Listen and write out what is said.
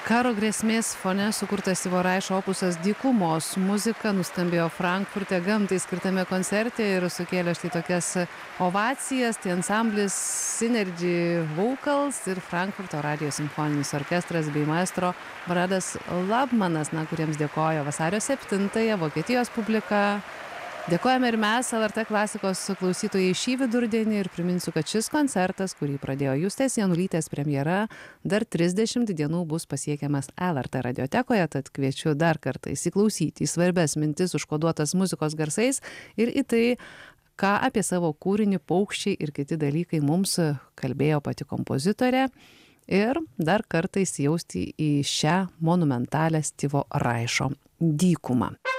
Karo grėsmės fone sukurtas Ivo Raišo opusas Dykumos muzika nuskambėjo Frankfurte gamtai skirtame koncerte ir sukėlė štai tokias ovacijas. Tai ansamblis Synergy Vocals ir Frankfurto radijo simfoninis orkestras bei maestro Bradas Labmanas, kuriems dėkojo vasario 7-ąją Vokietijos publika. Dėkojame ir mes, LRT klasikos klausytojai, šį vidurdienį ir priminsiu, kad šis koncertas, kurį pradėjo Justės Janulytės premjera, dar 30 dienų bus pasiekiamas LRT radiotekoje, tad kviečiu dar kartą įsiklausyti į svarbias mintis užkoduotas muzikos garsais ir į tai, ką apie savo kūrinį Paukščiai ir kiti dalykai mums kalbėjo pati kompozitorė, ir dar kartą įsijausti į šią monumentalę Ivo Raišo dykumą.